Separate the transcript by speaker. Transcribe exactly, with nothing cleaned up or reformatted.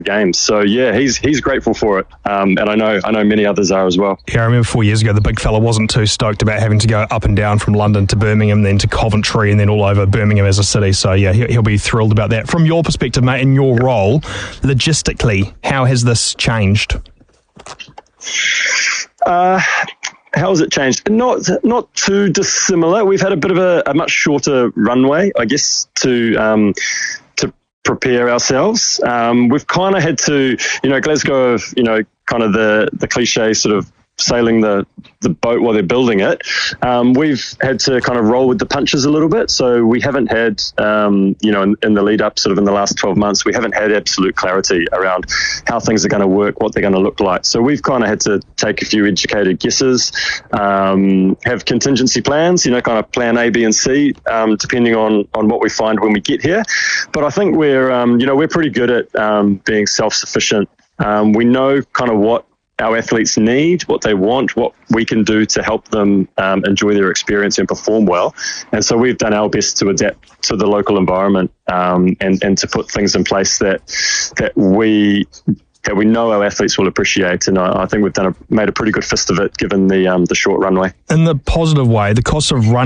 Speaker 1: games. So yeah, he's he's grateful for it, um, and I know I know many others are as well.
Speaker 2: Yeah, I remember four years ago the big fella wasn't too stoked about having to go up and down from London to Birmingham, then to Coventry, and then all over Birmingham as a city. So yeah, he'll be thrilled about that. From your perspective, mate, in your role, logistically, how has this changed?
Speaker 1: Uh, how has it changed? Not not too dissimilar. We've had a bit of a, a much shorter runway, I guess, to um, to prepare ourselves. Um, we've kind of had to, you know, Glasgow, you know, kind of the the cliche sort of sailing the, the boat while they're building it. Um, we've had to kind of roll with the punches a little bit. So we haven't had, um, you know, in, in the lead up sort of in the last twelve months, we haven't had absolute clarity around how things are going to work, what they're going to look like. So we've kind of had to take a few educated guesses, um, have contingency plans, you know, kind of plan A, B and C, um, depending on, on what we find when we get here. But I think we're, um, you know, we're pretty good at um, being self-sufficient. Um, we know kind of what our athletes need, what they want, what we can do to help them um, enjoy their experience and perform well. And so we've done our best to adapt to the local environment um, and, and to put things in place that that we that we know our athletes will appreciate. And I, I think we've done a, made a pretty good fist of it given the um, the short runway.
Speaker 2: In the positive way, the cost of running